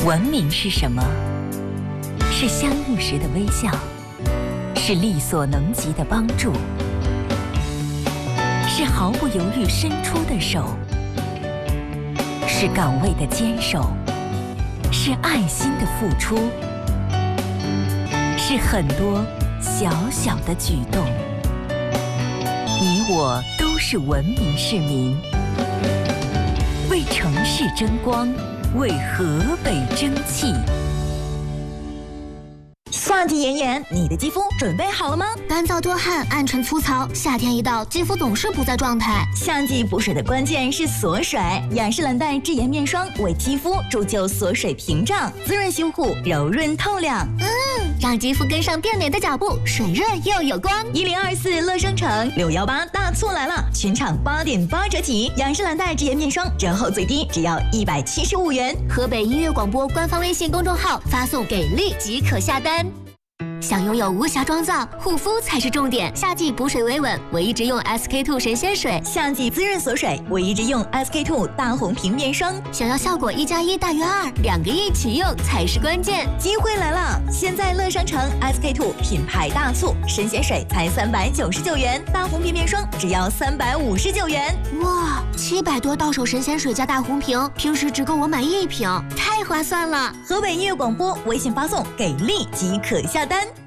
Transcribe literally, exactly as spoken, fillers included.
文明是什么？是相遇时的微笑，是力所能及的帮助，是毫不犹豫伸出的手，是岗位的坚守，是爱心的付出，是很多小小的举动。你我都是文明市民，为城市争光，为河北争气。 夏季炎炎，你的肌肤准备好了吗？ 干燥多汗、暗沉粗糙，夏天一到，肌肤总是不在状态。 夏季补水的关键是锁水，雅诗兰黛智妍面霜为肌肤铸就锁水屏障，滋润修护，柔润透亮。 嗯，让肌肤跟上变美的脚步，水润又有光。 一零二四乐商城六幺八大促来了，全场八点八折起，雅诗兰黛智妍面霜折后最低只要一百七十五元。 河北音乐广播官方微信公众号发送给力即可下单。想拥有无瑕妆造，护肤才是重点。夏季补水维稳，我一直用 S K two 神仙水； 夏季滋润锁水，我一直用 S K two 大红瓶面霜。 想要效果一加一大于二，两个一起用才是关键。 机会来了！现在乐商城 S K two 品牌大促，神仙水才三百九十九元，大红瓶面霜只要三百五十九元。 哇，七百多到手神仙水加大红瓶，平时只够我买一瓶，太划算了！ 河北音乐广播微信发送给力即可下单。